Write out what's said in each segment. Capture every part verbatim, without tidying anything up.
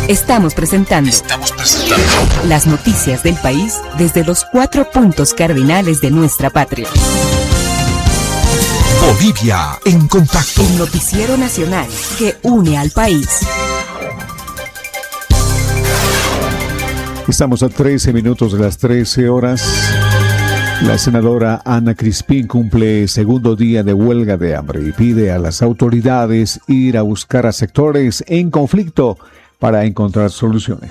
Estamos presentando. Estamos presentando las noticias del país desde los cuatro puntos cardinales de nuestra patria. Bolivia en contacto. El noticiero nacional que une al país. Estamos a trece minutos de las trece horas. La senadora Ana Crispín cumple segundo día de huelga de hambre y pide a las autoridades ir a buscar a sectores en conflicto para encontrar soluciones.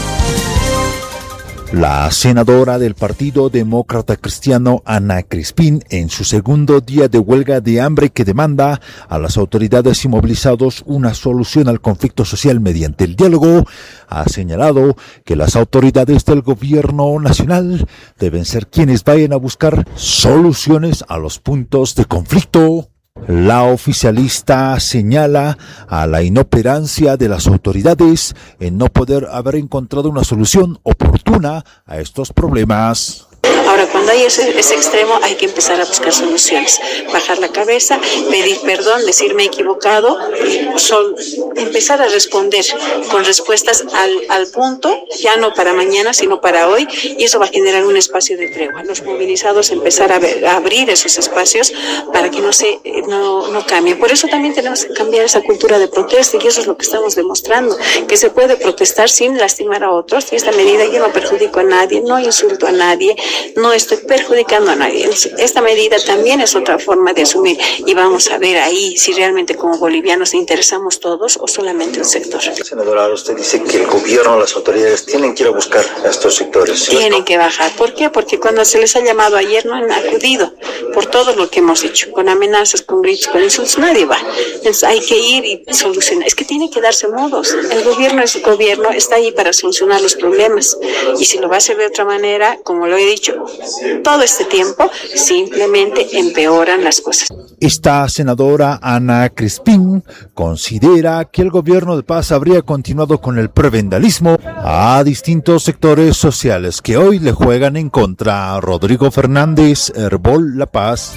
La senadora del Partido Demócrata Cristiano, Ana Crispín, en su segundo día de huelga de hambre que demanda a las autoridades y movilizados una solución al conflicto social mediante el diálogo, ha señalado que las autoridades del gobierno nacional deben ser quienes vayan a buscar soluciones a los puntos de conflicto. La oficialista señala a la inoperancia de las autoridades en no poder haber encontrado una solución oportuna a estos problemas. Ahora, cuando hay ese, ese extremo, hay que empezar a buscar soluciones, bajar la cabeza, pedir perdón, decir me he equivocado, son, empezar a responder con respuestas al, al punto, ya no para mañana, sino para hoy, y eso va a generar un espacio de tregua. Los movilizados empezar a, ver, a abrir esos espacios para que no se no, no cambie. Por eso también tenemos que cambiar esa cultura de protesta, y eso es lo que estamos demostrando, que se puede protestar sin lastimar a otros, y esta medida yo no perjudico a nadie, no insulto a nadie, no estoy perjudicando a nadie. Esta medida también es otra forma de asumir, y vamos a ver ahí si realmente como bolivianos interesamos todos o solamente un sector. Senadora, usted dice que el gobierno, las autoridades tienen que ir a buscar a estos sectores. Tienen que bajar. ¿Por qué? Porque cuando se les ha llamado ayer no han acudido por todo lo que hemos hecho, con amenazas, con gritos, con insultos, nadie va. Entonces hay que ir y solucionar. Es que tiene que darse modos. El gobierno es el gobierno, está ahí para solucionar los problemas, y si lo va a hacer de otra manera, como lo he dicho todo este tiempo, simplemente empeoran las cosas. Esta senadora Ana Crispín considera que el gobierno de Paz habría continuado con el prebendalismo a distintos sectores sociales que hoy le juegan en contra. Rodrigo Fernández, Herbol La Paz.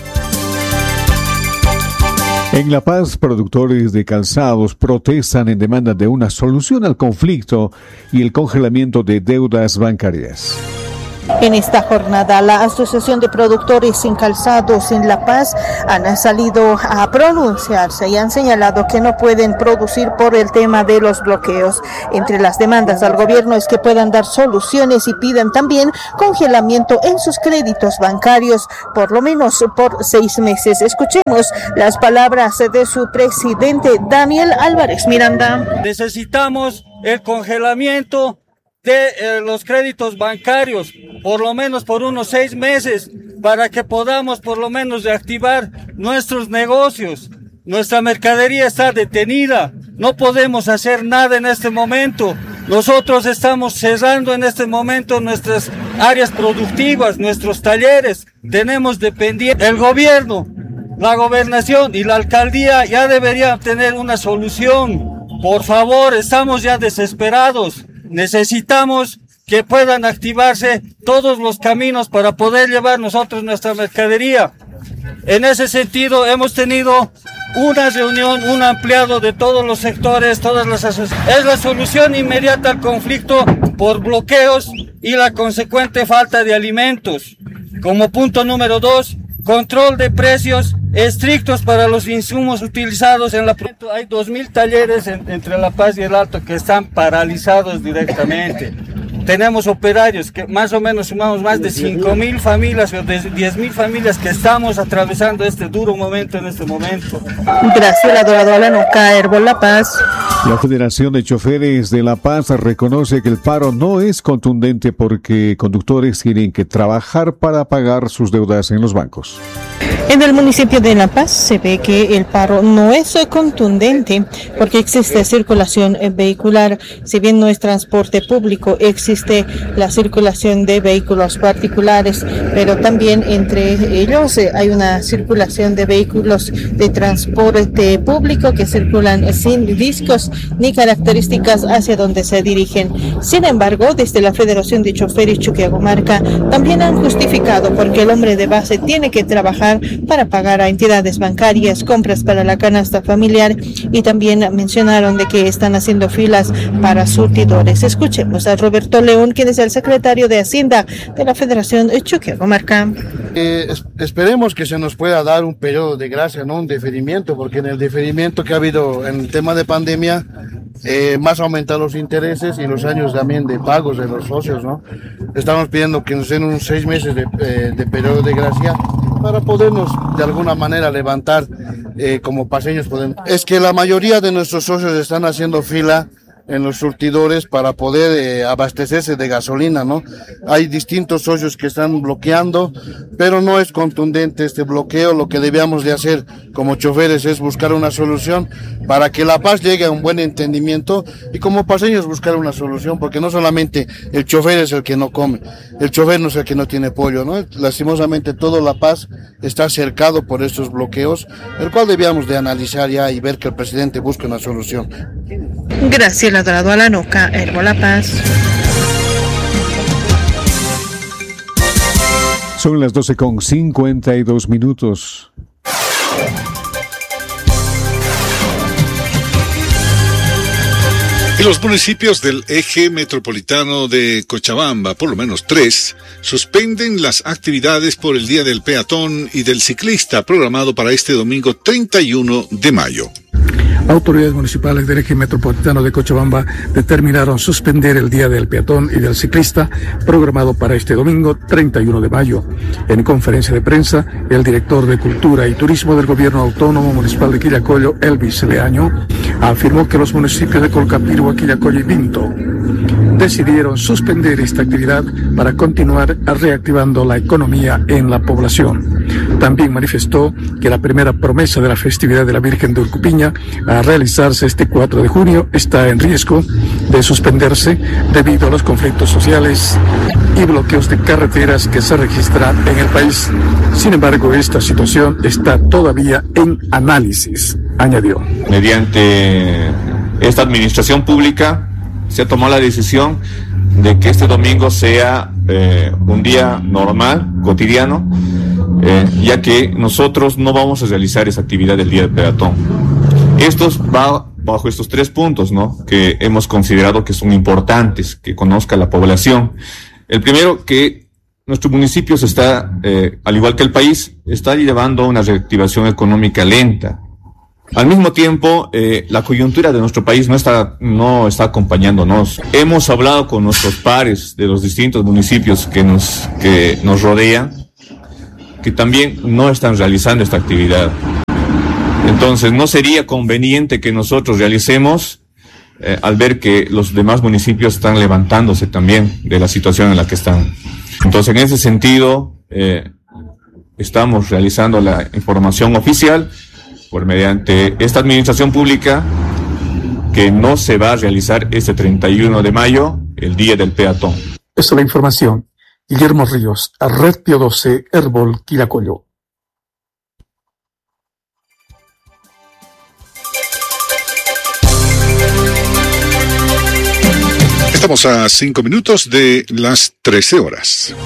En La Paz, productores de calzados protestan en demanda de una solución al conflicto y el congelamiento de deudas bancarias. En esta jornada, la Asociación de Productores en Calzados en La Paz han salido a pronunciarse y han señalado que no pueden producir por el tema de los bloqueos. Entre las demandas al gobierno es que puedan dar soluciones y piden también congelamiento en sus créditos bancarios, por lo menos por seis meses. Escuchemos las palabras de su presidente, Daniel Álvarez Miranda. Necesitamos el congelamiento de eh, los créditos bancarios, por lo menos por unos seis meses, para que podamos por lo menos reactivar nuestros negocios. Nuestra mercadería está detenida, no podemos hacer nada en este momento. Nosotros estamos cerrando en este momento nuestras áreas productivas, nuestros talleres, tenemos dependiente. El gobierno, la gobernación y la alcaldía ya deberían tener una solución. Por favor, estamos ya desesperados. Necesitamos que puedan activarse todos los caminos para poder llevar nosotros nuestra mercadería. En ese sentido, hemos tenido una reunión, un ampliado de todos los sectores, todas las asociaciones. Es la solución inmediata al conflicto por bloqueos y la consecuente falta de alimentos. Como punto número dos, control de precios estrictos para los insumos utilizados en la producción. Hay dos mil talleres en, entre La Paz y el Alto que están paralizados directamente. Tenemos operarios que más o menos sumamos más de cinco mil familias o de diez mil familias que estamos atravesando este duro momento en este momento. Graciela Dorado Alanuca, Herbol La Paz. La Federación de Choferes de La Paz reconoce que el paro no es contundente porque conductores tienen que trabajar para pagar sus deudas en los bancos. En el municipio de La Paz se ve que el paro no es contundente porque existe circulación vehicular. Si bien no es transporte público, existe la circulación de vehículos particulares, pero también entre ellos hay una circulación de vehículos de transporte público que circulan sin discos ni características hacia donde se dirigen. Sin embargo, desde la Federación de Choferes Chuquiaguamarca también han justificado porque el hombre de base tiene que trabajar para pagar a entidades bancarias, compras para la canasta familiar, y también mencionaron de que están haciendo filas para surtidores. Escuchemos a Roberto León, quien es el secretario de Hacienda de la Federación Chuquiacomarca. Eh, es, esperemos que se nos pueda dar un periodo de gracia, no un deferimiento, porque en el deferimiento que ha habido en el tema de pandemia, eh, más aumentan los intereses y los años también de pagos de los socios, ¿no? Estamos pidiendo que nos den unos seis meses de, eh, de periodo de gracia para podernos de alguna manera levantar eh, como paseños. Podemos. Es que la mayoría de nuestros socios están haciendo fila en los surtidores para poder eh, abastecerse de gasolina, ¿no? Hay distintos socios que están bloqueando, pero no es contundente este bloqueo. Lo que debíamos de hacer como choferes es buscar una solución para que La Paz llegue a un buen entendimiento, y como paseños buscar una solución, porque no solamente el chofer es el que no come, el chofer no es el que no tiene pollo, ¿no? Lastimosamente todo La Paz está cercado por estos bloqueos, el cual debíamos de analizar ya y ver que el presidente busque una solución. Graciela Dorado Alanoca, Herbo La Paz. Son las doce con cincuenta y dos minutos. Y los municipios del eje metropolitano de Cochabamba, por lo menos tres, suspenden las actividades por el Día del Peatón y del Ciclista, programado para este domingo treinta y uno de mayo. Autoridades municipales del eje metropolitano de Cochabamba determinaron suspender el Día del Peatón y del Ciclista, programado para este domingo treinta y uno de mayo. En conferencia de prensa, el director de Cultura y Turismo del Gobierno Autónomo Municipal de Quillacollo, Elvis Leaño, afirmó que los municipios de Colcapirua, Quillacollo y Vinto decidieron suspender esta actividad para continuar reactivando la economía en la población. También manifestó que la primera promesa de la festividad de la Virgen de Urcupiña, a realizarse este cuatro de junio, está en riesgo de suspenderse debido a los conflictos sociales y bloqueos de carreteras que se registran en el país. Sin embargo, esta situación está todavía en análisis, añadió. Mediante esta administración pública se tomó la decisión de que este domingo sea eh, un día normal, cotidiano, eh, ya que nosotros no vamos a realizar esa actividad del Día del Peatón. Esto va bajo estos tres puntos, ¿no?, que hemos considerado que son importantes, que conozca la población. El primero, que nuestro municipio se está, eh, al igual que el país, está llevando una reactivación económica lenta. Al mismo tiempo, eh, la coyuntura de nuestro país no está, no está acompañándonos. Hemos hablado con nuestros pares de los distintos municipios que nos, que nos rodean, que también no están realizando esta actividad. Entonces, no sería conveniente que nosotros realicemos eh, al ver que los demás municipios están levantándose también de la situación en la que están. Entonces, en ese sentido, eh, estamos realizando la información oficial por mediante esta administración pública, que no se va a realizar este treinta y uno de mayo, el Día del Peatón. Esta es la información. Guillermo Ríos, Red Pio doce, Herbol, Quillacollo. Estamos a cinco minutos de las trece horas.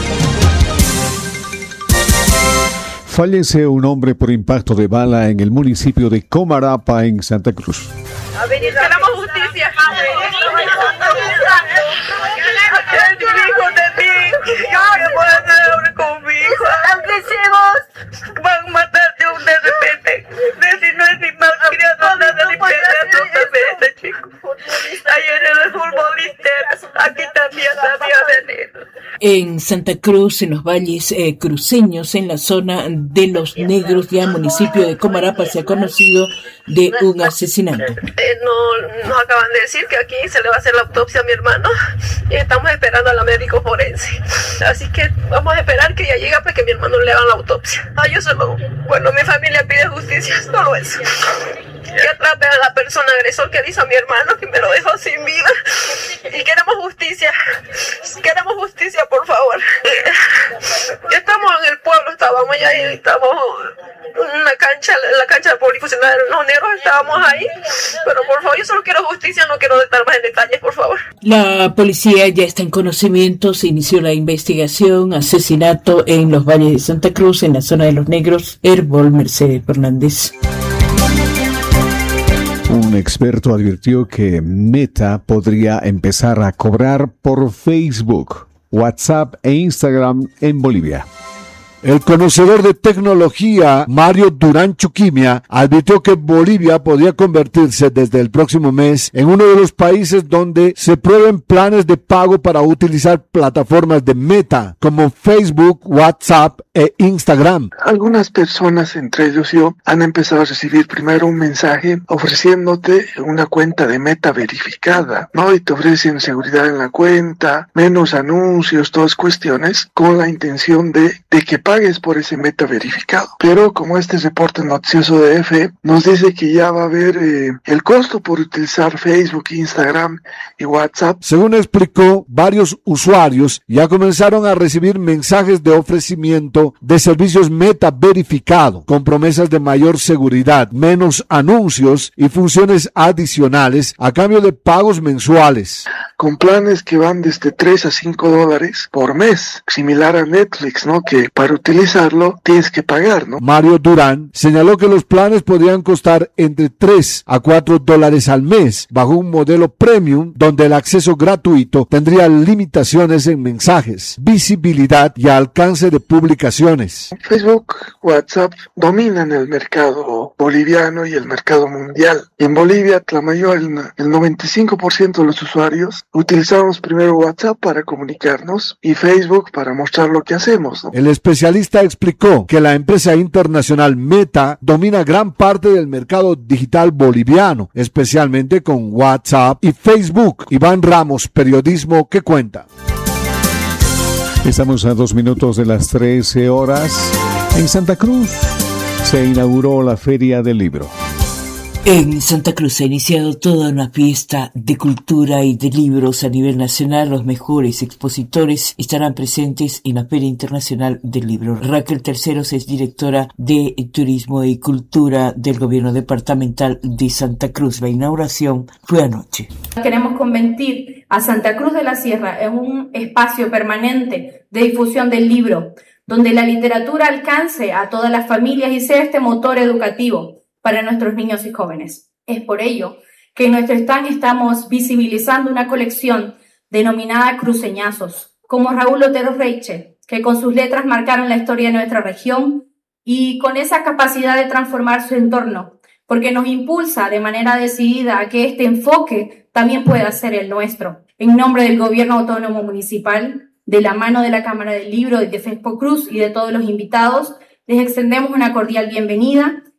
Fallece un hombre por impacto de bala en el municipio de Comarapa, en Santa Cruz. A ver, queremos justicia. Hijo de mí, ¿qué voy a hacer ahora con mi hijo? Agresivos, van a matarte de repente. De si no es ni mal criado, nada ni peleando, chico. Ayer era el futbolista, aquí también sabía venir. En Santa Cruz, en los valles eh, cruceños, en la zona de Los Negros, ya municipio de Comarapa, se ha conocido de un asesinato. Eh, no, nos acaban de decir que aquí se le va a hacer la autopsia a mi hermano y estamos esperando a la médico forense. Así que vamos a esperar que ya llegue para que mi hermano le haga la autopsia. Ah, yo solo, bueno, mi familia pide justicia, solo eso. que atrape a la persona agresor que dice a mi hermano que me lo dejó sin vida. Y queremos justicia, queremos justicia, por favor. Estamos en el pueblo, estábamos allá y estamos en una cancha, en la cancha polifuncional de los negros, estábamos ahí, pero por favor, yo solo quiero justicia, no quiero estar más en detalles, por favor. La policía ya está en conocimiento, se inició la investigación, asesinato en los valles de Santa Cruz, en la zona de los negros. Herbol Mercedes Fernández. Un experto advirtió que Meta podría empezar a cobrar por Facebook, WhatsApp e Instagram en Bolivia. El conocedor de tecnología Mario Durán Chuquimia advirtió que Bolivia podría convertirse desde el próximo mes en uno de los países donde se prueben planes de pago para utilizar plataformas de Meta como Facebook, WhatsApp e Instagram. Algunas personas, entre ellos yo, han empezado a recibir primero un mensaje ofreciéndote una cuenta de Meta verificada, ¿no? Y te ofrecen seguridad en la cuenta, menos anuncios, todas cuestiones, con la intención de, de que pagues por ese Meta verificado. Pero como este reporte noticioso de F E nos dice que ya va a haber eh, el costo por utilizar Facebook, Instagram y WhatsApp. Según explicó, varios usuarios ya comenzaron a recibir mensajes de ofrecimiento de servicios Meta verificado, con promesas de mayor seguridad, menos anuncios y funciones adicionales a cambio de pagos mensuales. Con planes que van desde tres a cinco dólares por mes, similar a Netflix, ¿no? Que para utilizarlo tienes que pagar, ¿no? Mario Durán señaló que los planes podrían costar entre tres a cuatro dólares al mes, bajo un modelo premium, donde el acceso gratuito tendría limitaciones en mensajes, visibilidad y alcance de publicaciones. Facebook, WhatsApp dominan el mercado boliviano y el mercado mundial. En Bolivia, la mayor, el, el noventa y cinco por ciento de los usuarios utilizamos primero WhatsApp para comunicarnos y Facebook para mostrar lo que hacemos, ¿no? El especialista explicó que la empresa internacional Meta domina gran parte del mercado digital boliviano, especialmente con WhatsApp y Facebook. Iván Ramos, Periodismo que Cuenta. Estamos a dos minutos de las trece horas. En Santa Cruz se inauguró la Feria del Libro. En Santa Cruz se ha iniciado toda una fiesta de cultura y de libros a nivel nacional. Los mejores expositores estarán presentes en la Feria Internacional del Libro. Raquel Terceros es directora de Turismo y Cultura del Gobierno Departamental de Santa Cruz. La inauguración fue anoche. Queremos convertir a Santa Cruz de la Sierra en un espacio permanente de difusión del libro, donde la literatura alcance a todas las familias y sea este motor educativo para nuestros niños y jóvenes. Es por ello que en nuestro stand estamos visibilizando una colección denominada Cruceñazos, como Raúl Otero Reiche, que con sus letras marcaron la historia de nuestra región y con esa capacidad de transformar su entorno, porque nos impulsa de manera decidida a que este enfoque también pueda ser el nuestro. En nombre del Gobierno Autónomo Municipal, de la mano de la Cámara del Libro, de FESPO Cruz y de todos los invitados, les extendemos una cordial bienvenida